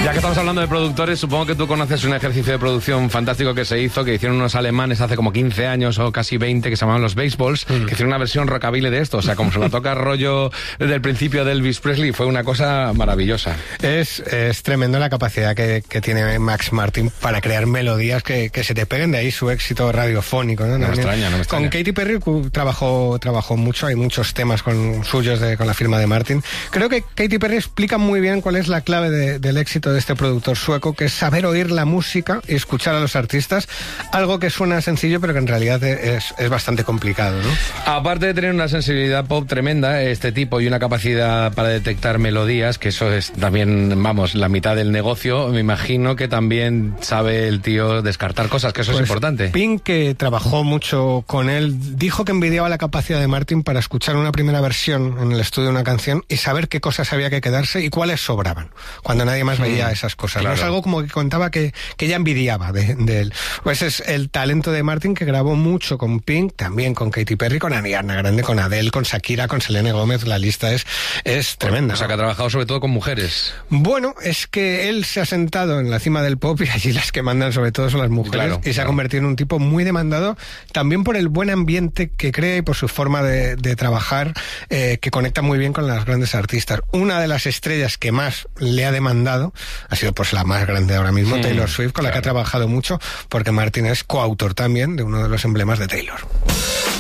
Ya que estamos hablando de productores, supongo que tú conoces un ejercicio de producción fantástico que se hizo, que hicieron unos alemanes hace como 15 años o casi 20, que se llamaban los Baseballs, que hicieron una versión rockabilly de esto. O sea, como se la toca rollo desde el principio de Elvis Presley, fue una cosa maravillosa. Es tremendo la capacidad que tiene Max Martin para crear melodías que se te peguen, de ahí su éxito radiofónico, ¿no? No me extraña. Con Katy Perry trabajó mucho, hay muchos temas suyos con la firma de Martin. Creo que Katy Perry explica muy bien cuál es la clave del éxito de este productor sueco, que es saber oír la música y escuchar a los artistas, algo que suena sencillo pero que en realidad es bastante complicado, ¿no? Aparte de tener una sensibilidad pop tremenda, este tipo, y una capacidad para detectar melodías, que eso es también, vamos, la mitad del negocio, me imagino que también sabe el tío descartar cosas, que eso es importante. Pink, que trabajó mucho con él, dijo que envidiaba la capacidad de Martin para escuchar una primera versión en el estudio de una canción y saber qué cosas había que quedarse y cuáles sobraban, cuando nadie más veía esas cosas. Claro. ¿No? Es algo como que contaba que ella envidiaba de él. Pues es el talento de Martin, que grabó mucho con Pink, también con Katy Perry, con Ariana Grande, con Adele, con Shakira, con Selena Gómez. La lista es tremenda. O sea, que ha trabajado sobre todo con mujeres. Bueno, es que él se ha sentado en la cima del pop y allí las que mandan sobre todo son las mujeres, y se ha convertido en un tipo muy demandado, también por el buen ambiente que crea y por su forma de trabajar, que conecta muy bien con las grandes artistas. Una de las estrellas que más le ha demandado ha sido pues la más grande ahora mismo, Taylor Swift, con la que ha trabajado mucho, porque Martin es coautor también de uno de los emblemas de Taylor.